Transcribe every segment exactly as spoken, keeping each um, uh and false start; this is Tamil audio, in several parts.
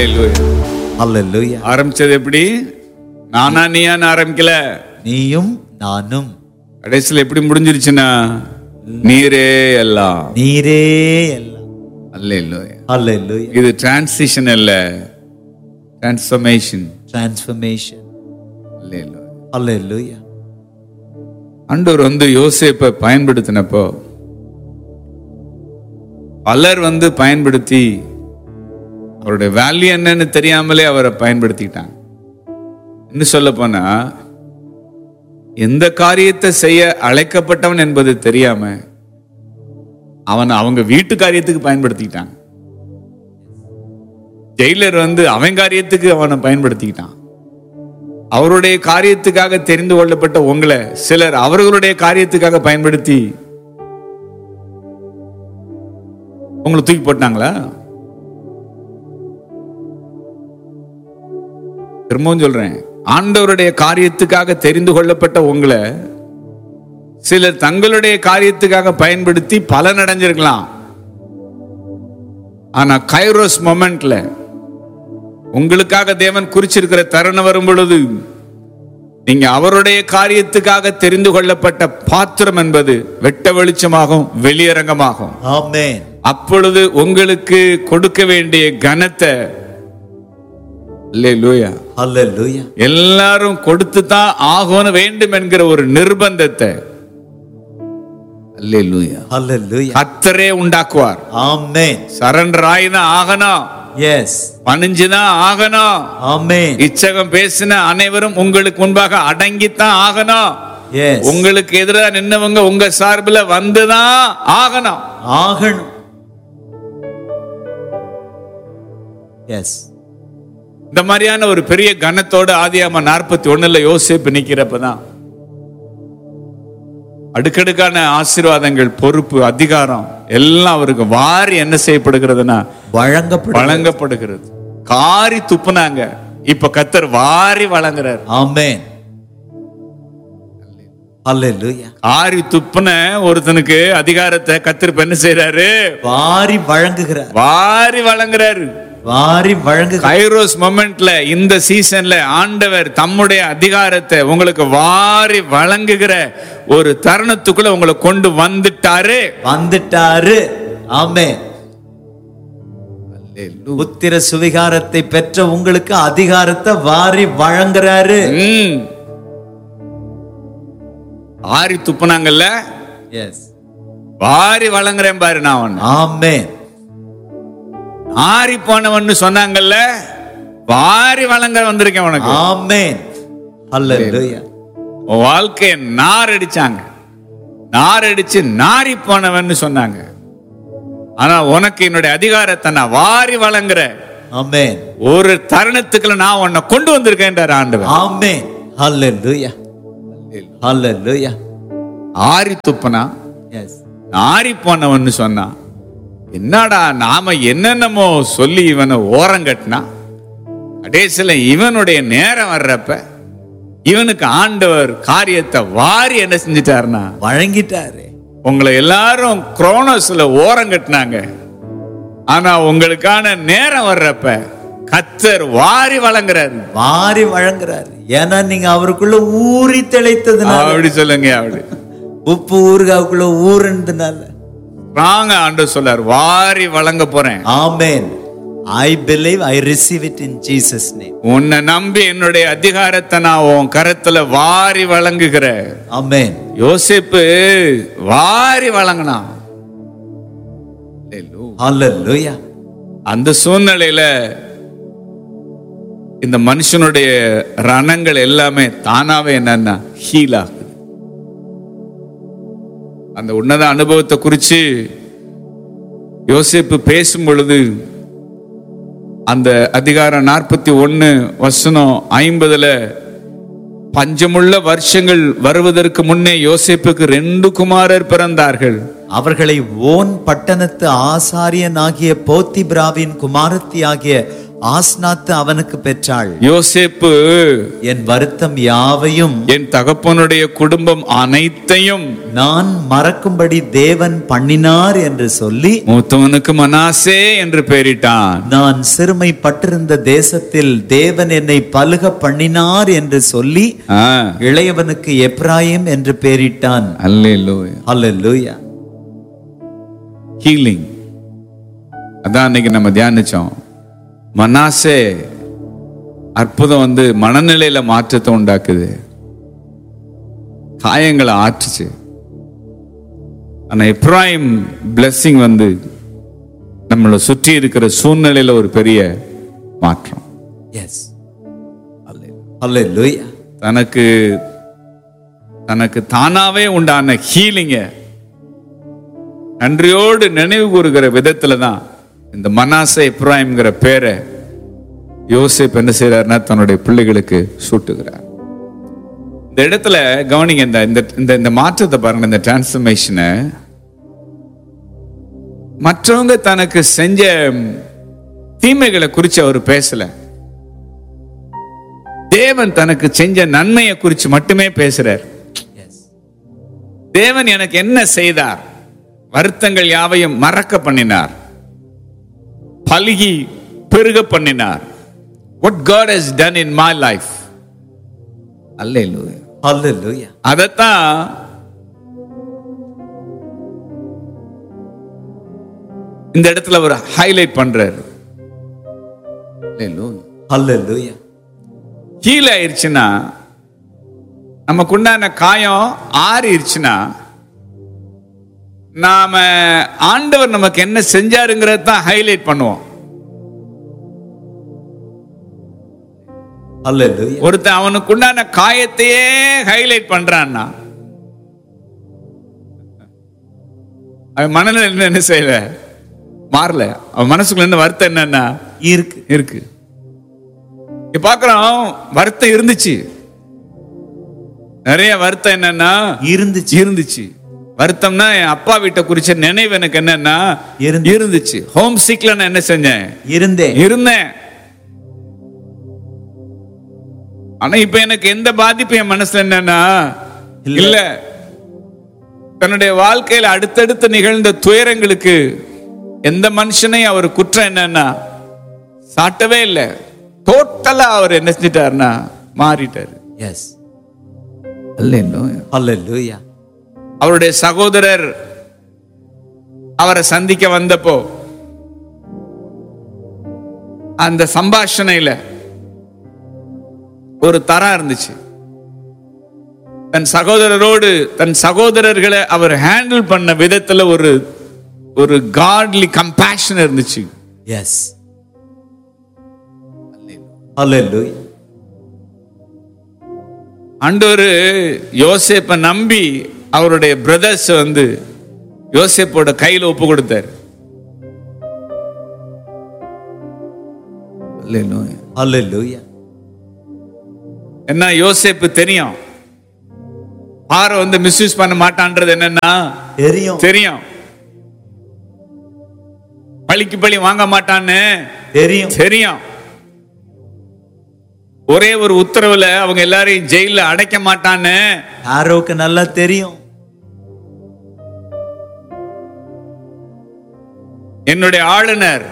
அல்லேலூயா. அல்லேலூயா. ஆரம்பிச்சது எப்படி? நானா நீயான்னு ஆரம்பிக்கல, நீயும் நானும். கடைசியில் எப்படி முடிஞ்சிருச்சுன்னா நீரே எல்லாம். நீரே எல்லாம். அல்லேலூயா. அல்லேலூயா. இது டிரான்சிஷன் இல்ல, டிரான்ஸ்ஃபர்மேஷன். டிரான்ஸ்ஃபர்மேஷன். அல்லேலூயா. அல்லேலூயா. ஆண்டவர் வந்து யோசேப்பை பயன்படுத்தினப்போ பலர் வந்து பயன்படுத்தி அவருடைய வேல்யூ என்னன்னு தெரியாமலே அவரை பயன்படுத்திட்டாங்க. இன்னும் சொல்ல போனா எந்த காரியத்தை செய்ய அழைக்கப்பட்டவன் என்பது தெரியாம அவன் அவங்க வீட்டு காரியத்துக்கு பயன்படுத்திக்கிட்டான். ஜெயிலர் வந்து அவன் காரியத்துக்கு அவனை பயன்படுத்திக்கிட்டான். அவருடைய காரியத்துக்காக தெரிந்து கொள்ளப்பட்ட உங்களை சிலர் அவர்களுடைய காரியத்துக்காக பயன்படுத்தி உங்களை தூக்கி போட்டாங்களா? திரும்பவும் சொல்றேன், ஆண்டவருடைய காரியத்துக்காக தெரிந்து கொள்ளப்பட்ட உங்களை சிலர் தங்களுடைய காரியத்துக்காக பயன்படுத்தி பலன் அடைஞ்சிருக்கலாம். ஆனா கைரோஸ் மொமெண்ட்ல உங்களுக்காக தேவன் குறிச்சிருக்கிற தருணம் வரும் பொழுது நீங்க அவருடைய காரியத்துக்காக தெரிந்து கொள்ளப்பட்ட பாத்திரம் என்பது வெட்ட வெளிச்சமாகும், வெளியரங்கமாகும். ஆமென். அப்பொழுது உங்களுக்கு கொடுக்க வேண்டிய கனத்தை அல்லேலூயா அல்லேலூயா எல்லாரும் கொடுத்து தான் ஆகணும் வேண்டும் என்கிற ஒரு நிர்பந்தத்தை அல்லேலூயா அல்லேலூயா கர்த்தரே உண்டாக்குவார். ஆமென். சரண்டர் ஆயிதான் ஆகணும், எஸ், பணிஞ்சுதான் ஆகணும். ஆமென். இச்சகம் பேசின அனைவரும் உங்களுக்கு முன்பாக அடங்கித்தான் ஆகணும். எஸ், உங்களுக்கு எதிராக நின்னவங்க உங்க சார்பில் வந்துதான் ஆகணும். ஆகணும். எஸ். இந்த மாதிரியான ஒரு பெரிய கனத்தோட ஆதியாகம நாற்பத்தி ஒண்ணுல யோசேப்பு நிக்கிறப்பதான் அடுக்கடுக்கான ஆசீர்வாதங்கள், பொறுப்பு, அதிகாரம் எல்லாம் அவருக்கு வாரி என்ன செய்யப்படுகிறதுனா வழங்கப்படு வழங்கப்படுகிறது. காரி துப்புனாங்க, இப்ப கர்த்தர் வாரி வழங்குறார். ஆமென். அல்லேலூயா. காரி துப்புன ஒருத்தனுக்கு அதிகாரத்தை கர்த்தர் என்ன செய்யறாரு? வாரி வழங்குகிறார். வாரி வழங்குறாரு. வாரி வழங்கு. கைரோஸ் மொமெண்ட்ல இந்த சீசன்ல ஆண்டவர் தம்முடைய அதிகாரத்தை உங்களுக்கு வாரி வழங்குகிற ஒரு தருணத்துக்குள்ள உங்களை கொண்டு வந்துட்டாரு வந்துட்டாரு. ஆமென். புத்திர சுவிகாரத்தை பெற்ற உங்களுக்கு அதிகாரத்தை வாரி வழங்குறாரு. வாரி துப்புனாங்கல்ல, எஸ், வாரி வழங்குறேன் பாரு நான். ஆமென். ஆரி போனவன்னு சொன்னாங்கல்ல, வாரி வழங்க வந்திருக்கேன் உனக்கு. ஆமென். அல்லேலூயா. உன் வாழ்க்கையை நார் அடிச்சாங்க, நார் அடிச்சு நாரி போனவன்னு சொன்னாங்க. ஆனா உனக்கு என்னுடைய அதிகாரத்தை நான் வாரி வழங்குறேன். ஆமென். ஒரு தருணத்துக்குள்ள நான் உன்னை கொண்டு வந்திருக்கேன் ஆண்டவர். ஆமென். அல்லேலூயா. அல்லேலூயா. ஆரி துப்பனா, எஸ், ஆரி போனவன்னு சொன்னா என்னடா நாம என்னென்னமோ சொல்லி இவனை ஓரங்கட்டினா கடைசியில இவனுடைய நேரம் வர்றப்ப இவனுக்கு ஆண்டவர் காரியத்தை வாரி என்ன செஞ்சிட்டாருன்னா வழங்கிட்டாரு. உங்களை எல்லாரும் குரோனோஸ்ல ஓரங்கட்டினாங்க, ஆனா உங்களுக்கான நேரம் வர்றப்ப கர்த்தர் வாரி வழங்குறாரு. வாரி வழங்குறாரு. ஏன்னா நீங்க அவருக்குள்ள ஊறி தெளித்ததுனால. அப்படி சொல்லுங்க. அப்படி உப்பு ஊறுகாவுக்குள்ள ஊறுனதுனால வாங்க ஆண்டவர் சொல்லார், வாரி வழங்க போறேன். ஆமென். I believe I receive it in Jesus name. உன்னை நம்பி என்னுடைய அதிகாரத்தை நான் உன் கரத்துல வாரி வழங்குகிறேன். ஆமென். யோசேப்பு வாரி வழங்கினான். ஹல்லேலூயா. அந்த சூழ்நிலையில இந்த மனுஷனுடைய ரணங்கள் எல்லாமே தானாவே என்னன்னா ஹீல் ஆகுது. அந்த உன்னத அனுபவத்தை குறித்து யோசேப்பு பேசும் பொழுது அந்த அதிகாரம் நாற்பத்தி ஒன்னு வசனம் ஐம்பதுல பஞ்சமுள்ள வருஷங்கள் வருவதற்கு முன்னே யோசேப்புக்கு ரெண்டு குமாரர் பிறந்தார்கள். அவர்களை ஓன் பட்டணத்து ஆசாரியனாகிய போத்திபிராவின் குமாரத்தி ஆகிய ஆஸ்நாத்து அவனுக்கு பெற்றாள். யோசேப்பு என் வருத்தம் யாவையும் என் தகப்பனுடைய குடும்பம் அனைத்தையும் நான் மறக்கும்படி தேவன் பண்ணினார் என்று சொல்லி மூத்தவனுக்கு மனாசே என்று பெயரிட்டான். நான் சிறுமைப்பட்டிருந்த தேசத்தில் தேவன் என்னை பலுக பண்ணினார் என்று சொல்லி இளையவனுக்கு எப்ராயிம் என்று பெயரிட்டான். அல்லேலூயா. அல்லேலூயா. ஹீலிங் அதான் அன்னைக்கு நம்ம தியானிச்சோம். மனாசே அற்புதம் வந்து மனநிலையில மாற்றத்தை உண்டாக்குது, காயங்களை ஆற்றுச்சு. ஆனா எப்ராயிம் பிளெஸிங் வந்து நம்மளை சுற்றி இருக்கிற சூழ்நிலையில ஒரு பெரிய மாற்றம். எஸ். அல்லேலூயா. தனக்கு தனக்கு தானாவே உண்டான ஹீலிங்க நன்றியோடு நினைவு கூறுகிற விதத்துல தான் இந்த மனாசே எப்ராயிம்ங்கிற பேரை யோசேப் என்ன செய்யறாருன்னா தன்னுடைய பிள்ளைகளுக்கு சூட்டுகிறார். இந்த இடத்துல கவனிங்க, இந்த இந்த இந்த மாற்றத்தை பாருங்க, இந்த டிரான்ஸ்ஃபர்மேஷனை. மற்றவங்க தனக்கு செஞ்ச தீமைகளை குறித்து அவர் பேசல, தேவன் தனக்கு செஞ்ச நன்மையை குறித்து மட்டுமே பேசுறார். தேவன் எனக்கு என்ன செய்தார், வருத்தங்கள் யாவையும் மறக்க பண்ணினார், பலுகி பெருக பண்ணினார். What God has done in my life. Hallelujah. Hallelujah. அதத்தான் இந்த இடத்துல ஒரு ஹைலைட் பண்றாரு. Hallelujah. Hallelujah. ஹீல் ஆயிருச்சுன்னா, நமக்கு உண்டான காயம் ஆறிடுச்சுன்னா, நாம ஆண்டவர் நமக்கு என்ன செஞ்சாருங்கிறத தான் ஹைலைட் பண்ணுவோம். ஒருத்தன் அவனுக்கு உண்டான காயத்தையே ஹைலைட் பண்றான்னா அவன் மனநிலை என்ன செய்யல, மாறல. அவன் மனசுக்குள்ள என்ன வருத்தம் என்னன்னா இருக்கு இருக்கு பாக்குறோம். வருத்தம் இருந்துச்சு, நிறைய வருத்தம் என்னன்னா இருந்துச்சு இருந்துச்சு வருத்தம்னா என் அப்பா வீட்டை குறிச்ச நினைவு எனக்கு என்னன்னா இருந்துச்சு. ஹோம் சிக்ல நான் என்ன செஞ்சேன், இருந்தேன் இருந்தேன் ஆனா இப்ப எனக்கு எந்த பாதிப்பு என் மனசுல என்னன்னா இல்ல. தன்னுடைய வாழ்க்கையில அடுத்தடுத்து நிகழ்ந்த துயரங்களுக்கு எந்த மனுஷனையும் அவர் குற்றம் என்னன்னா சாட்டவே இல்லை. டோட்டலா அவர் என்ன செஞ்சிட்டாருன்னா மாறிட்டாரு. எஸ். அல்லேலூயா. அல்லேலூயா. அவருடைய சகோதரர் அவரை சந்திக்க வந்தப்போ அந்த சம்பாஷணையில ஒரு தரம் இருந்துச்சு. தன் சகோதரரோடு தன் சகோதரர்களை அவர் ஹேண்டில் பண்ண விதத்துல ஒரு ஒரு காட்லி கம்பேஷன் இருந்துச்சு. எஸ். அல்லேலூயா. ஆண்டவர் யோசேப்பை நம்பி அவருடைய பிரதர்ஸ் வந்து யோசேப்போட கையில ஒப்பு கொடுத்தார். அல்லேலூயா. அல்லேலூயா. என்ன யோசேப்பு தெரியும், ஆரை வந்து மிஸ்யூஸ் பண்ண மாட்டான்றது என்னன்னா தெரியும் தெரியும் பழிக்கு பழி வாங்க மாட்டான்னு தெரியும் தெரியும் ஒரே ஒரு உத்தரவுல அவங்க எல்லாரையும் ஜெயில அடைக்க மாட்டான்னு ஆரோக்கு நல்லா தெரியும். என்னுடைய ஆளுநர்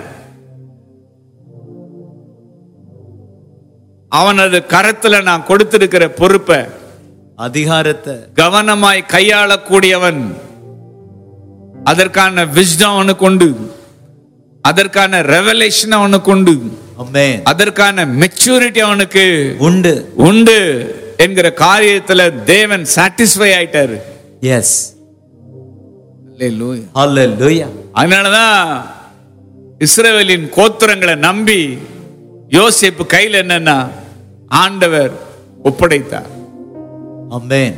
அவனது கரத்துல நான் கொடுத்திருக்கிற பொறுப்பை அதிகாரத்தை கவனமாய் கையாளக்கூடியவன். அதற்கான விஸ்டம் அவனுக்கு உண்டு, அதற்கான ரெவலேஷன் அவனுக்கு உண்டு, அதற்கான மெச்சூரிட்டி அவனுக்கு உண்டு உண்டு என்கிற காரியத்துல தேவன் சாட்டிஸ்ஃபை ஆயிட்டாரு. எஸ். அல்லேலூயா. அல்லேலூயா. அதனாலதான் இஸ்ரவேலின் கோத்திரங்களை நம்பி யோசேப்பு கையில் என்னன்னா ஆண்டவர் ஒப்படைத்தார். ஆமென்.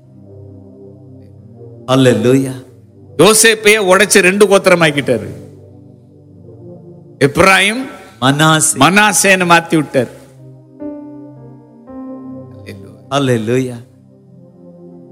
அல்லேலூயா. யோசேப்பையே உடைச்சு ரெண்டு கோத்திரமாக்கிட்டாரு. எப்ராயிம் மனாசேன்னு மாத்தி விட்டார். அல்லேலூயா.